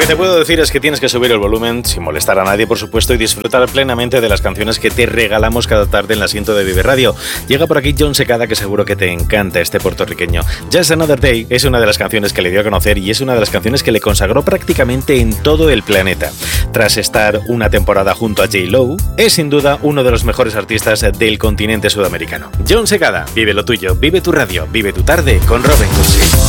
que te puedo decir es que tienes que subir el volumen sin molestar a nadie, por supuesto, y disfrutar plenamente de las canciones que te regalamos cada tarde en el asiento de Vive Radio. Llega por aquí Jon Secada, que seguro que te encanta este puertorriqueño. Just Another Day es una de las canciones que le dio a conocer y es una de las canciones que le consagró prácticamente en todo el planeta. Tras estar una temporada junto a J-Lo, es sin duda uno de los mejores artistas del continente sudamericano. Jon Secada, vive lo tuyo, vive tu radio, vive tu tarde con Robin Cursi.